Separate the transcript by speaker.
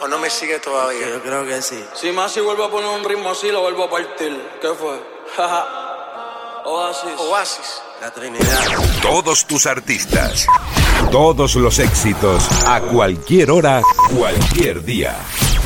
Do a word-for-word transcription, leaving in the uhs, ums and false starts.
Speaker 1: ¿O no me sigue todavía?
Speaker 2: Yo creo que sí.
Speaker 3: Si Masi vuelve a poner un ritmo así, lo vuelvo a partir. ¿Qué fue? Oasis.
Speaker 1: Oasis.
Speaker 2: La Trinidad.
Speaker 4: Todos tus artistas, todos los éxitos, a cualquier hora, cualquier día.